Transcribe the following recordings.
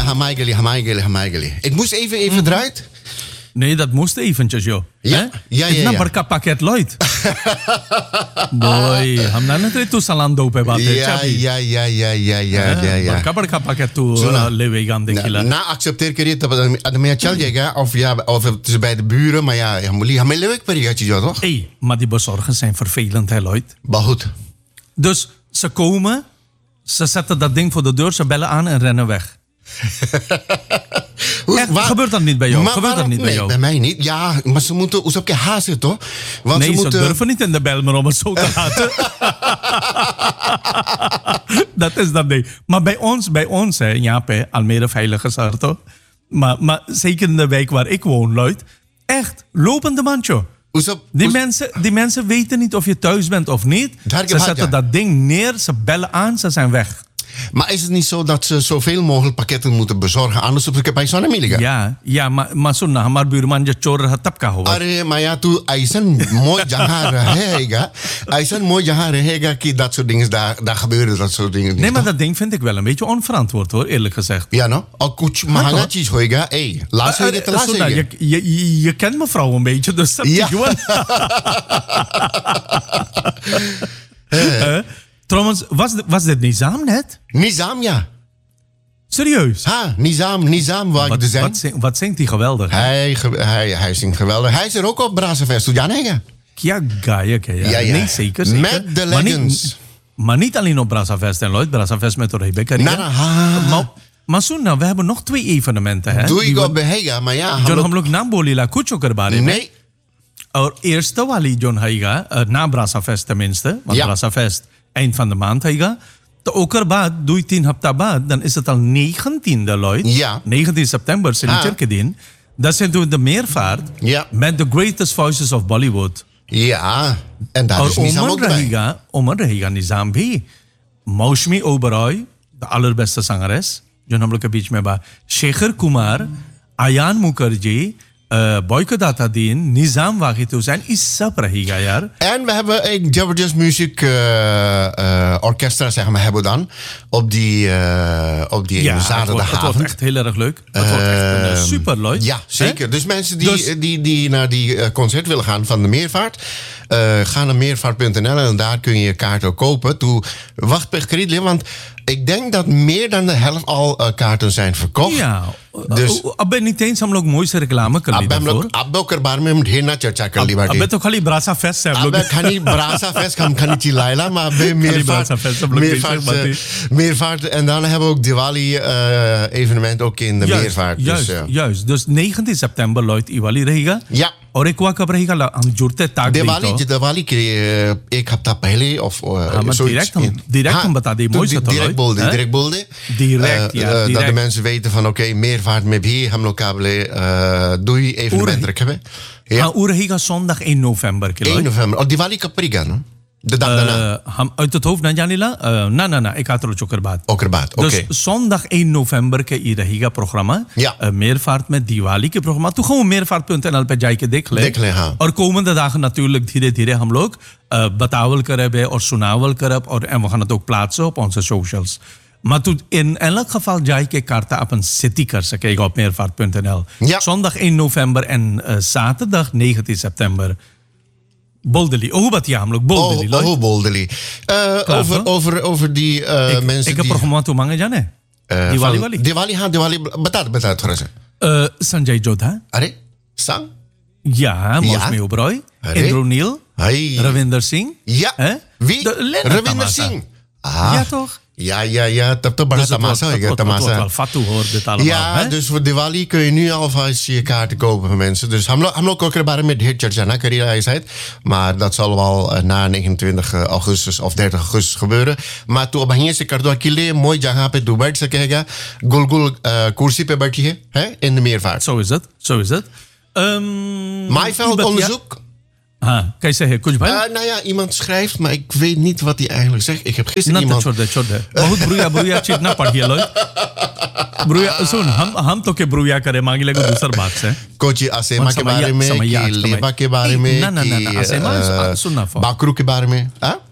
Hamaigeli. Ik moest even eruit. Nee, dat moest eventjes, joh. Ja. Ik nam een pakket Lloyd. Boy, ham na net tu salando pe bate. Ja. Barka pakket tu lewegan de kila. Na accepteer ik het dat meer chal jega of het is bij de buren, maar ja, hij leuk per jaar toch? Hey, maar die bezorgers zijn vervelend, hè, Lloyd. Maar goed. Dus ze komen, ze zetten dat ding voor de deur, ze bellen aan en rennen weg. Gebeurt dat niet bij jou? Nee, bij mij niet. Ja, maar ze moeten op je haast toch? Want nee, ze durven niet in de bel maar om het zo te laten. Dat is dat ding. Maar bij ons hè, Jaap, Almere Veilige Sarto. Maar zeker in de wijk waar ik woon, Lloyd. Echt, lopende mandje. Die mensen weten niet of je thuis bent of niet. Ze zetten dat ding neer, ze bellen aan, ze zijn weg. Maar is het niet zo dat ze zoveel mogelijk pakketten moeten bezorgen? Anders op de bij zo'n Amerika. Ja, maar zo na, maar buurman je chor het tapka hoor. Arre, maar ja, toen Aizen mooi jaharen hega, dat soort dingen daar gebeuren dat soort dingen. Nee, maar dat ding vind ik wel een beetje onverantwoord hoor, eerlijk gezegd. Ja, no? Al kuch mahangatjes hoega, laat zeggen. Je kent mevrouw een beetje, dus dat is gewoon. Trouwens, was dit Nizam net? Nizam, ja. Serieus? Nizam waar ik zijn. Wat zingt hij geweldig? Hij zingt geweldig. Hij is er ook op Brazenfest. Ja. Ja. Nee, zeker. Met de Legends. Maar niet alleen op Brazenfest en Lloyd. Brazenfest met Rebecca. Maar Suna, we hebben nog 2 evenementen. Hè? Doe ik op Behega, maar ja. John Hamlok Namboli la Kucho Kerbari. Nee. Our eerste wali John Haiga, na Brazenfest tenminste. Want Brazenfest eind van de maand Haiga. De Okerbaat doe je 10 hapta baad, dan is het al 19e, Lloyd. Ja. 19 september, Sint-Tjerkedien. Dat zijn toen de meervaart met The Greatest Voices of Bollywood. Ja, en daar is Nizam ook bij. Omar Rahiga Nizam B. Maushmi Oberoi, de allerbeste zangeres. Jo namelijk een beetje met Shekhar Kumar, Ayan Mukherjee, Boyka Datadin, Nizam Wagitu zijn Issap Rahiga jaar. En we hebben een Jabberjazz Music Orchestra, zeg maar, hebben we dan. Op die zaterdagavond. Het wordt echt heel erg leuk. Het wordt echt super leuk. Ja, zeker. Dus mensen die naar die concert willen gaan van de Meervaart, ga naar meervaart.nl en daar kun je je kaart ook kopen. Toen wacht per krediet, want ik denk dat meer dan de helft al kaarten zijn verkocht. Ja, dus ben niet eens हम लोग mooiste reclame कर ली daarvoor. अब कर बारे में हम ढेर ना चर्चा कर ली बाटी. अब तो खाली ब्रासा फेस्ट है हम लोग. अब खाली ब्रासा फेस्ट हम खाली चिल्लाइला maar bij meervaart en dan hebben we ook Diwali evenement ook in de meervaart. Juist. Dus 19 september Lloyd Diwali रहेगा. Ja. और एक हुआ कब रहेगा हम जुड़ते ताक दिवाली के एक हफ्ता पहले of direct हम बता दें direct bolde dat de mensen weten van oké, meervaart met hier हम लोग काबले doei evenement रखे हुए. Ja, रहेगा zondag 1 november 1 november. और दिवाली कब पड़ेगा ना? De dag daarna. हम uit het hoofd Janila? Na, ik had er ook Okerbaat. Oké. Dus zondag 1 november ke Irahiga programma. Ja. Meervaart met Diwali ke programma. Toen gewoon meervaart.nl pe jaike dekh le. En komende dagen natuurlijk धीरे हम लोग बतावल करब और सुनावल करब en we gaan het ook plaatsen op onze socials. Maar toen in elk geval jaike kaarten op een city kan ze kijken op meervaart.nl. Ja. Zondag 1 november en zaterdag 19 september. Boldely. Wat ja, namelijk Boldely. Boldely. Over die mensen. Ik heb programma toe mange jane. Diwali. Betat thora Sanjay Jodha. Are? Sang? Ja, Mosme Oberoi. Indro Neil. Ravinder Singh. Ja. Wie? Ravinder Singh. Ja, toch? Ja, tap to bada tamasa hoor. Het wordt wel fatu hoor, dit allemaal. Ja, dus voor Diwali kun je nu alvast je kaarten kopen voor mensen. Dus हम लोग ook erbij met dit Charjana Karira. Maar dat zal wel na 29 augustus of 30 augustus gebeuren. Maar toen op hier se kar do akile mooi जगह पे du बैठ सकेगा. गुल कुर्सी पे बैठी है in de meervaart. Zo is het. Maaiveld onderzoek. Kan je zeggen, kuch bhai? Nou ja, iemand schrijft, maar ik weet niet wat hij eigenlijk zegt. Ik heb gisteren iemand... छोड़ दे बहुत ब्रुया चीज ना पढ़िए लो ब्रुया सुन हम तो के ब्रुया करे मांगी लगे दूसर बात से कोची असेमा के बारे में कि लेबा के बारे में ना असेमा सुनना बाकरू के बारे में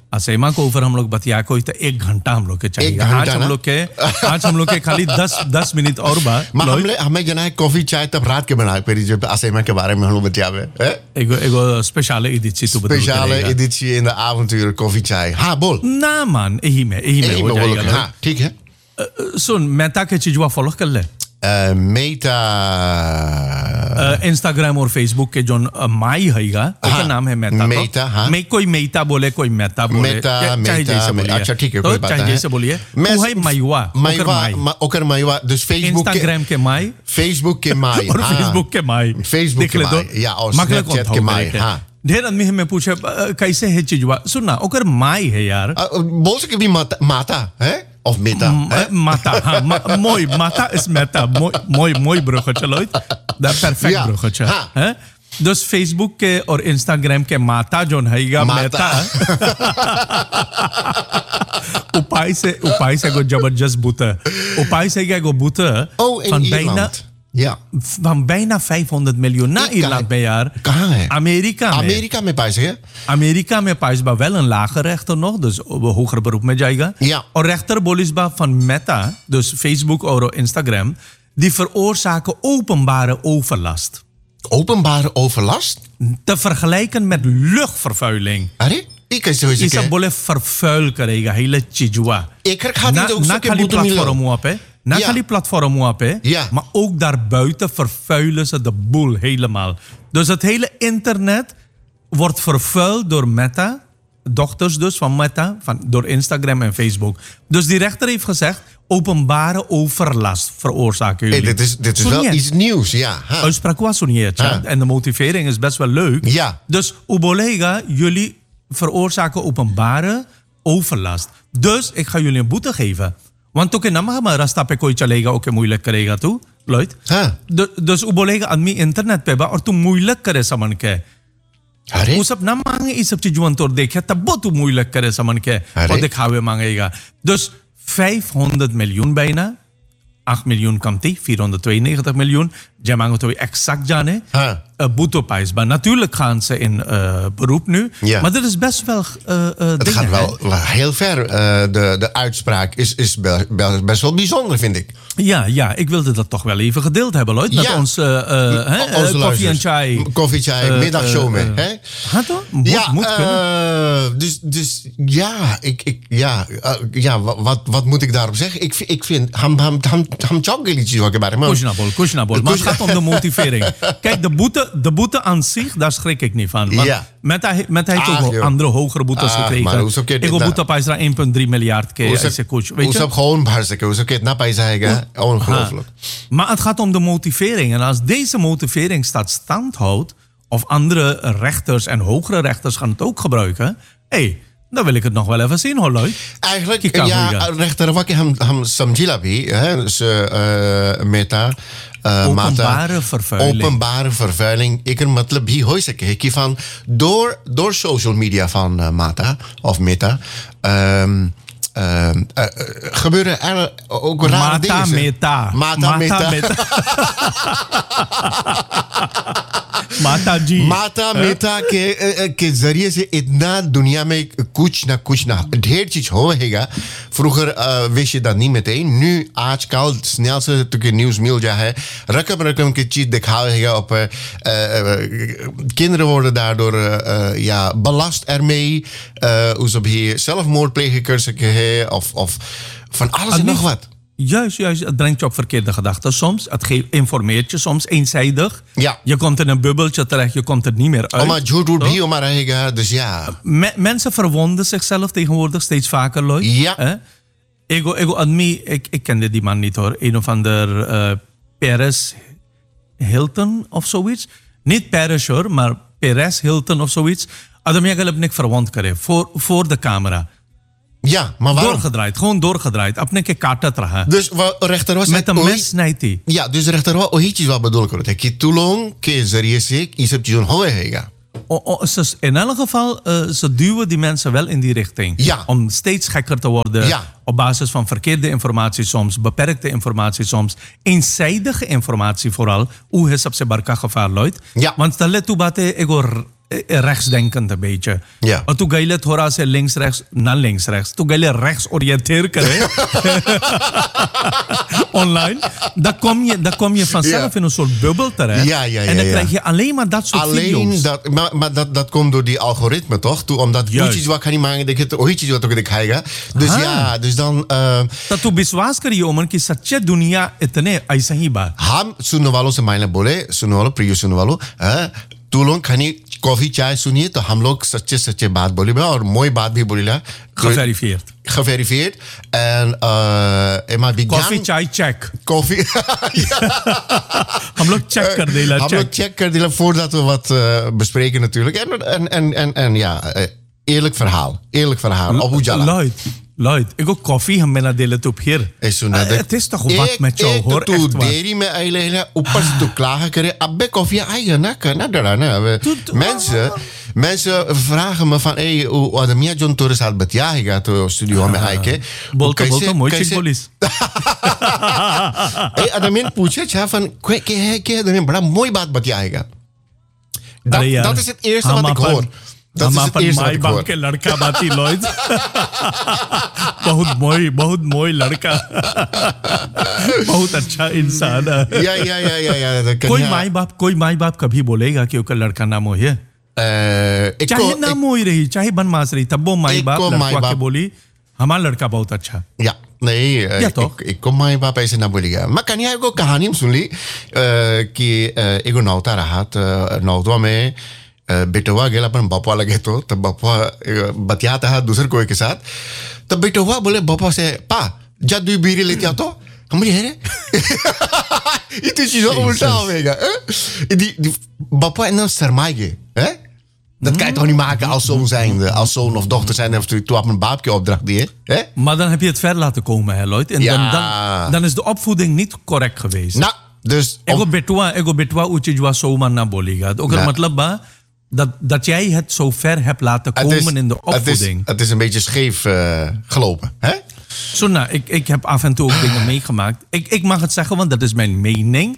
असेमा को ऊपर हम लोग बतिया को तो 1 घंटा हम लोग के चाहिए। आज हम लोग के खाली 10 मिनट और बाद हमें जना है कॉफी चाय तब रात के बना फिर जब असेमा के बारे में हम लोग बतियावे एगो speciale editie toe bedoel. Speciale editie in de avonturen koffie chai. हाँ बोल ना man यही में हो जाएगा। हाँ ठीक है। सुन मेटा के चीज़ फॉलो कर ले। मेटा इंस्टाग्राम और फेसबुक के जो माई हैगा उसका नाम है मेटा। मेटा हाँ। मैं कोई मेटा बोले कोई मेटा बोले। मेटा अच्छा ठीक है कोई बात नहीं। जैसे बोलिए। वो है माईवा। ओकर माईवा dus Facebook Instagram के माई। Facebook के माई। और फेसबुक के माई। Facebook के माई या और Snapchat के माई हाँ। ढेर आदमी हमें पूछे कैसे है चीज़वा सुनना ओकर माई है यार। बोल सके भी माता है of meta. Mata, ha, mooi. Mata is meta. Mooi bruggetje, Lloyd. Dat perfect Ja. bruggetje. Hè? Dus Facebook के और Instagram के माता जोन हैगा मेटा उपाय से को जबरदस्त बूते उपाय से क्या को बूते van bijna 500 miljoen na Ierland per jaar. Amerika में पाइस है Amerika में पाइस बा wel een lager rechter nog dus hoger beroep में जाएगा और rechter bolis ba van Meta dus Facebook of Instagram die veroorzaken openbare overlast. Openbare overlast? Te vergelijken met luchtvervuiling. अरे इसे बोले vervuil करेगा hele चीज़वा ना खाली platform हुआ पे na खाली platform हुआ पे maar ook daarbuiten vervuilen ze de boel helemaal. Dus het hele internet wordt vervuild door Meta, dochters dus van Meta, door Instagram en Facebook. Dus die rechter heeft gezegd, openbare overlast veroorzaken jullie. Dit is wel iets nieuws, ja. Uitspraak was niet, en de motivering is best wel leuk. Ja. Dus, Ubolega, jullie veroorzaken openbare overlast. Dus, ik ga jullie een boete geven. Want ook in Namahama rasta pe koi chalega oke moeilijk karega tu, Lloyd. Dus ubolega admi internet pe ba और तू moeilijk करे समन के. वो सब ना मांगे इस सब चीज़ों तो देखे तब वो तू moeilijk करे समन के और दिखावे मांगेगा. Dus 500 miljoen bijna. 8 miljoen komt die, 492 miljoen. Jij mag het exact janen. Boetepijs. Maar natuurlijk gaan ze in beroep nu. Ja. Maar dat is best wel het gaat wel heel ver. De uitspraak is best wel bijzonder, vind ik. Ja, ik wilde dat toch wel even gedeeld hebben, Lloyd. Met onze koffie en chai. Koffie, chai, middagshow mee. Moet kunnen. Wat moet ik daarop zeggen? Ik vind ham chokgelietje wat ik bij hem. Kushnabol. Maar het gaat om de motivering. Kijk, de boete aan zich, daar schrik ik niet van. Ja. Met hij heeft ook wel andere hogere boetes gekregen. Ik wil boete paisa 1,3 miljard keer ऐसे कुछ. Weet je? gewoon hartstikke. Hoe kitna paisa है ongelooflijk. Maar het gaat om de motivering. En als deze motivering stand houdt, of andere rechters en hogere rechters gaan het ook gebruiken, dan wil ik het nog wel even zien, hoor, Lloyd. Eigenlijk, rechter wat हम समझिला भी है Meta openbare vervuiling ik मतलब भी हो सके है कि van door social media van Meta gebeuren er ook rare dingen. माता मेटा के जरिए से इतना दुनिया में कुछ ना ढेर चीज होगा vroeger wist je dat niet meteen nu आजकल snel से तो के न्यूज़ मिल जा है रकम की चीज दिखाएगा op kinderen worden daardoor belast ermee hoe ze hier zelfmoord plegen kunnen of van alles en nog wat. Juist, het brengt je op verkeerde gedachten soms. Het informeert je soms eenzijdig. Ja. Je komt in een bubbeltje terecht, je komt er niet meer uit. Dus ja. Mensen verwonden zichzelf tegenwoordig steeds vaker, Lloyd. Ja. Ik kende die man niet hoor. Een of ander Perez Hilton of zoiets. Niet Perez hoor, maar Perez Hilton of zoiets. Adamia galap nik verwond kare voor de camera. Ja, maar waarom? Gewoon doorgedraaid. Apne ke katat raha. Dus rechter was met een mes snijdt hij. Ja, dus rechter was ohi चीज wat bedoel करो थे कि तुलों के जरिए से ये सब चीजों होएगा. In elk geval, ze duwen die mensen wel in die richting. Ja. Om steeds gekker te worden. Ja. Op basis van verkeerde informatie soms, beperkte informatie soms, eenzijdige informatie vooral. Hoe is op se barka gevaar, Lloyd? Ja. Want stel toe bate ego rechtsdenkend een beetje. Ja. और तू गईले थोड़ा से links rechts ना links rechts तू गईले rechts oriënteer करे online dan kom je vanzelf in een soort bubbel terecht. En dan krijg je alleen maar dat soort video's. Maar dat komt door die algoritme toch? Omdat iets wat kan niet maken dat je ooit iets wat ook krijgen. Dus ja, dus dan dat तू विश्वास करिए उमन की सच्चे दुनिया इतने ऐसा ही बात. हम सुनने वालों से मायने बोले सुनने वालों प्रिय सुनने वालों तू लोग खानी कॉफी चाय सुनिए तो हम लोग सच्चे बात बोली और मोई बात भी बोली ला geverifieerd en maar कॉफी चाय check koffie हम लोग check कर देला हम लोग check कर देला voordat we wat bespreken natuurlijk en ja eerlijk verhaal op hoe jala Lloyd, ik ook koffie हम मेरा दिल तो फिर het is toch wat met jou hoor echt waar देरी में आइले ऊपर से तो klagen करे अबे कॉफी आएगा ना करना डरा ना mensen vragen me van hoe adamia John Torres had betiahiga to studio में आके बोलतो मोई चिक पुलिस adamien पूछे छा van के adamien बड़ा मोई बात बतियाएगा dat is het eerste wat ik hoor. हम अपन माई बाप के लड़का बाती लॉयड बहुत मोई लड़का बहुत अच्छा इंसान है या कोई माई बाप कभी बोलेगा कि उसका लड़का ना मोई है चाहे ना मोई रही चाहे बनमास रही तब वो माई बाप लड़का के बोली हमारा लड़का बहुत अच्छा या नहीं एक माई बाप ऐसे ना बोलेगा मैं कन्या को कहानी सुन ली कि एगो नौता रहा नौतवा में बेटवा गेला अपन बापा लगे तो तब बापा बतियाता है दूसरे कोई के साथ तब बेटवा बोले बापा से पा जा दू बीरी लेते आ तो हमारी है ये तो चीज़ उल्टा होगा die बापा en dan sermaige hè dat kan je toch niet maken als zoon zijnde als zoon of dochter zijn of toe op een baapje opdracht die hè maar dan heb je het ver laten komen hè Lloyd en dan is de opvoeding niet correct geweest nou dus ego betwa uchijwa so man na bolega ook मतलब बा dat jij het zo ver hebt laten komen in de opvoeding. Het is een beetje scheef gelopen. Hè? Zo, nou, ik heb af en toe ook dingen meegemaakt. Ik mag het zeggen, want dat is mijn mening.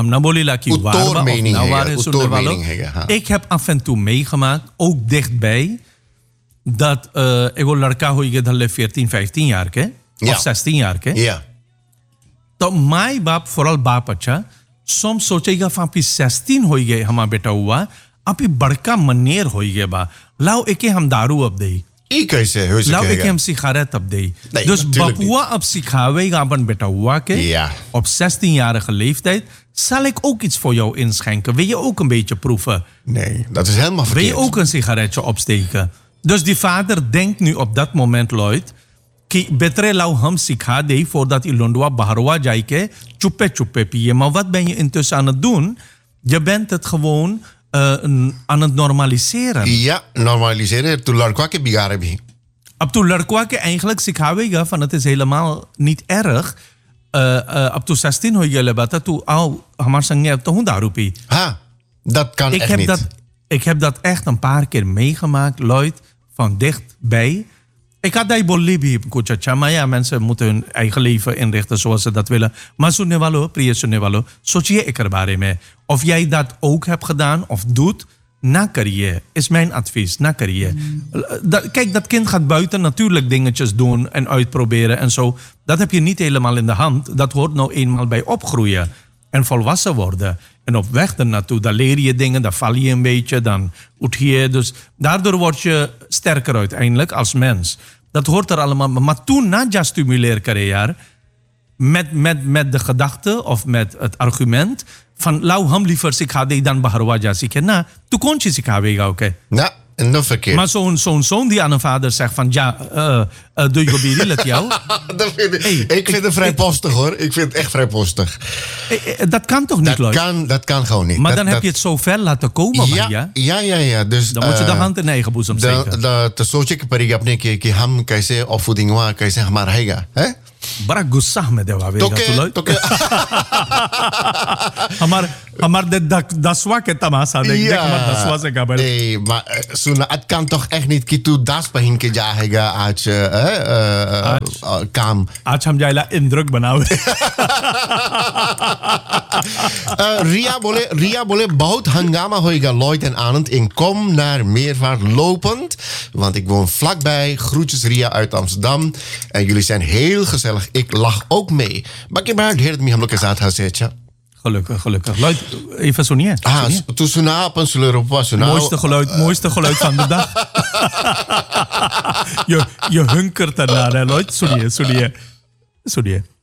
Ik heb af en toe meegemaakt, ook dichtbij, dat ik wil ladka hoige dalle 14, 15 jaar ke, of 16 jaar ke. Ja. तो माई बाप फॉरल बाप अच्छा सोम सोचेगा फापी 16 होइगे हमा बेटा हुआ आपी बड़का मनेर होइगे बा लाओ एके हम दारू अब दे कैसे हो लाओ एके हम सिखारत अब दे dus bapuwa op sikhawega अपन बेटा हुआ के op 16-jarige leeftijd zal ik ook iets voor jou inschenken. Wil je ook een beetje proeven? Nee, dat is helemaal verkeerd. Wil je ook een sigaretje opsteken? Dus die vader denkt nu op dat moment, Lloyd, कि बेतरे लाओ हम सिखा दे voordat die londwa baharwa जाए के चुप्पे पिए. Maar wat ben je intussen aan het doen? Je bent het gewoon aan het normaliseren. Ja, normaliseren. Tu ladka ke bigare bhi. Ab tu ladka ke eigenlijk sikhawega van het is helemaal niet erg. Ab tu 16 ho gele bata tu au hamar sange ab to hu daru pi. Ha, dat kan echt niet. Ik heb dat echt een paar keer meegemaakt, Lloyd, van dichtbij. Ik had die bolibi kuchacha, maar ja, mensen moeten hun eigen leven inrichten zoals ze dat willen. Maar sunewalo, priya sunewalo, sochiye ik er bare mee. Of jij dat ook hebt gedaan of doet, na kariye, is mijn advies, na kariye. Kijk, dat kind gaat buiten natuurlijk dingetjes doen en uitproberen en zo. Dat heb je niet helemaal in de hand. Dat hoort nou eenmaal bij opgroeien en volwassen worden. En op weg ernaartoe, dan leer je dingen, dan val je een beetje, dan moet je. Dus daardoor word je sterker uiteindelijk als mens. Dat hoort er allemaal. Maar toen na ja stimuleer carrière, met de gedachte of met het argument van lau ham liever sikhade dan baharwa ja sikhe. Na, tu kon je sikhavega oké. Nou, en nog verkeerd. Maar zo'n zoon die aan een vader zegt van ja, doe je biri let jou. Ik vind het vrijpostig hoor. Ik vind het echt vrijpostig. Dat kan toch niet, Lloyd? Dat kan gewoon niet. Maar dan heb je het zo ver laten komen, ja? Ja. Dus, dan moet je de hand in eigen boezem steken. तो सोचे कि परी अपने कि हम कैसे ऑफुदिंग हुआ कैसे हमारा रहेगा हैं बड़ा गुस्सा में देवावेगा तो के हमार de daswa ke tamasa denk maar daswa se gaber. Nee, maar Suna, het kan toch echt niet कि तू 10 बहिन के जाएगा आज काम आज हम जाइला इंद्रक बनावे Ria boleh बहुत hangama hoiga Lloyd en Anand. En kom naar Meervaart lopend. Want ik woon vlakbij. Groetjes Ria uit Amsterdam. En jullie zijn heel gezellig. Ik lach ook mee. Bagaimana het mi hamlo ke sath hasetja. Gelukkig. Lloyd, even sonia. Tu suna apa seluruh Mooiste geluid van de dag. je hunkert ernaar, hè, Lloyd. Sonia.